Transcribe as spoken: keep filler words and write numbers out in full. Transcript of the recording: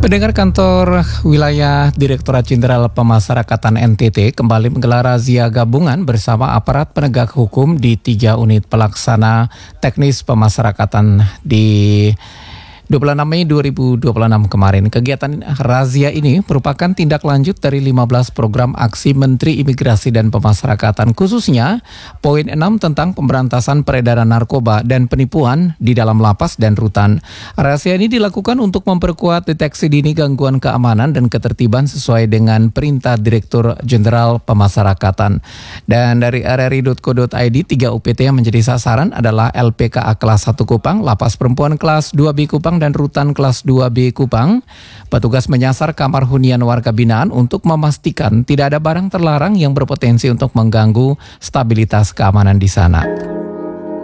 Pendengar, kantor wilayah Direktorat Jenderal Pemasyarakatan N T T kembali menggelar razia gabungan bersama aparat penegak hukum di tiga unit pelaksana teknis pemasyarakatan di dua puluh enam Mei dua ribu dua puluh enam kemarin. Kegiatan razia ini merupakan tindak lanjut dari lima belas program aksi Menteri Imigrasi dan Pemasyarakatan, khususnya poin enam tentang pemberantasan peredaran narkoba dan penipuan di dalam lapas dan rutan. Razia ini dilakukan untuk memperkuat deteksi dini gangguan keamanan dan ketertiban sesuai dengan perintah Direktur Jenderal Pemasyarakatan. Dan dari r r i titik co titik i d, tiga U P T yang menjadi sasaran adalah L P K A kelas satu Kupang, Lapas Perempuan kelas dua B Kupang, dan Rutan kelas dua B Kupang. Petugas menyasar kamar hunian warga binaan untuk memastikan tidak ada barang terlarang yang berpotensi untuk mengganggu stabilitas keamanan di sana.